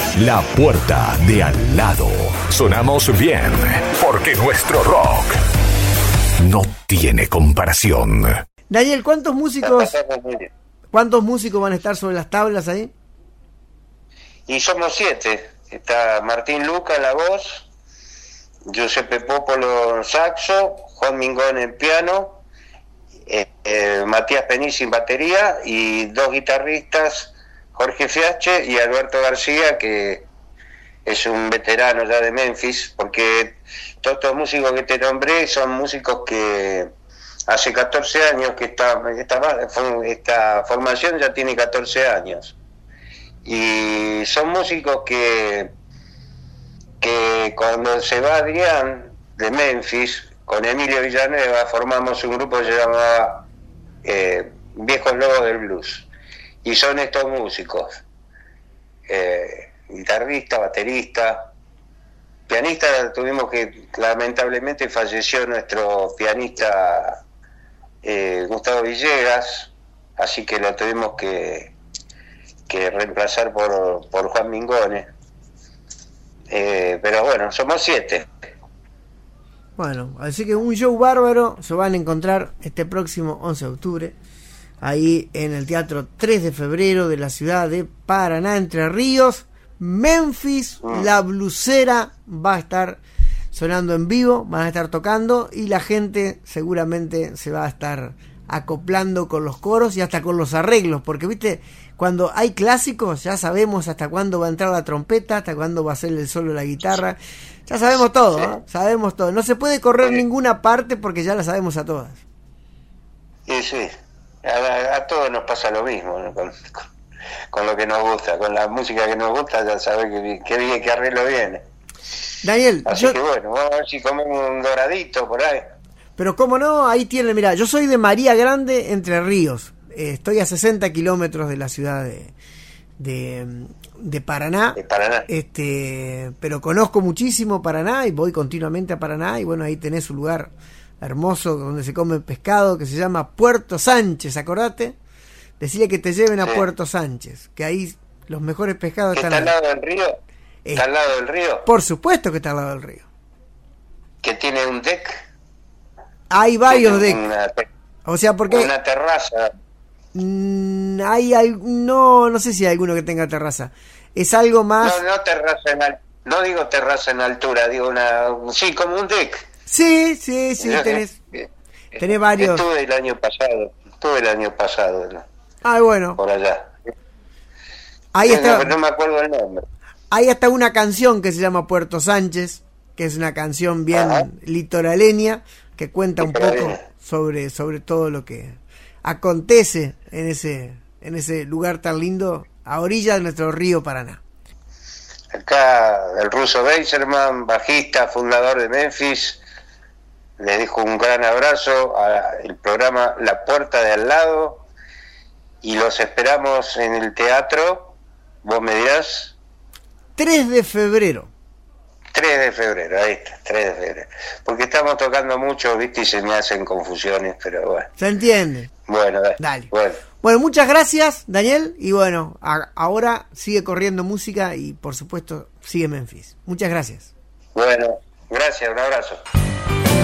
La puerta de al lado. Sonamos bien, porque nuestro rock no tiene comparación. Daniel, ¿cuántos músicos van a estar sobre las tablas ahí? Y somos 7. Está Martín Luca en la voz, Giuseppe Popolo en saxo, Juan Mingón en piano, Matías Penici en batería y 2 guitarristas, Jorge Fiache y Alberto García, que es un veterano ya de Memphis, porque todos estos músicos que te nombré son músicos que hace 14 años que esta formación ya tiene 14 años. Y son músicos que cuando se va Adrián de Memphis, con Emilio Villanueva formamos un grupo que se llamaba Viejos Lobos del Blues. Y son estos músicos, guitarrista, baterista, pianista. Tuvimos que, lamentablemente falleció nuestro pianista Gustavo Villegas, así que lo tuvimos que reemplazar por Juan Mingone. Pero bueno, somos 7. Bueno, así que un show bárbaro se van a encontrar este próximo 11 de octubre ahí en el Teatro 3 de Febrero de la ciudad de Paraná, Entre Ríos. Memphis, la blusera va a estar sonando en vivo, van a estar tocando y la gente seguramente se va a estar acoplando con los coros y hasta con los arreglos, porque viste, cuando hay clásicos ya sabemos hasta cuándo va a entrar la trompeta, hasta cuándo va a ser el solo de la guitarra, ya sabemos todo, sí. ¿No? Sabemos todo, no se puede correr ninguna parte porque ya la sabemos a todas. Sí, a todos nos pasa lo mismo, ¿no? Con lo que nos gusta, con la música que nos gusta, ya sabes que arreglo viene. Daniel, así que bueno, vamos a ver si comemos un doradito por ahí. Pero cómo no, ahí tiene, mira, yo soy de María Grande, Entre Ríos. Estoy a 60 kilómetros de la ciudad de Paraná. De Paraná. Pero conozco muchísimo Paraná y voy continuamente a Paraná. Y bueno, ahí tenés un lugar hermoso donde se come pescado que se llama Puerto Sánchez, acordate. Decirle que te lleven a Puerto Sánchez, que ahí los mejores pescados están. ¿Está al lado del río? ¿Está al lado del río? Por supuesto que está al lado del río. ¿Que tiene un deck? Hay varios decks. O sea, porque una terraza. No sé si hay alguno que tenga terraza. Es algo más. No terraza no digo terraza en altura, digo sí, como un deck. Sí, tenés varios. Estuve el año pasado. ¿No? Bueno. Por allá. Ahí está. No me acuerdo el nombre. Hay hasta una canción que se llama Puerto Sánchez, que es una canción bien litoraleña, que cuenta un poco sobre todo lo que acontece en ese lugar tan lindo a orilla de nuestro río Paraná. Acá el ruso Beiserman, bajista, fundador de Memphis, le dejo un gran abrazo al programa La Puerta de Al Lado y los esperamos en el teatro, vos me dirás. 3 de febrero. 3 de febrero, ahí está, 3 de febrero. Porque estamos tocando mucho, viste, y se me hacen confusiones, pero bueno. Se entiende. Bueno, dale. Bueno, muchas gracias, Daniel, y bueno, ahora sigue corriendo música y por supuesto sigue Memphis. Muchas gracias. Bueno, gracias, un abrazo.